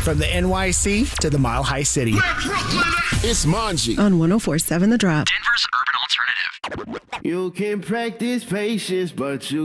From the NYC to the Mile High City. It's Manji on 104.7 The Drop. Denver's urban alternative. You can practice patience, but you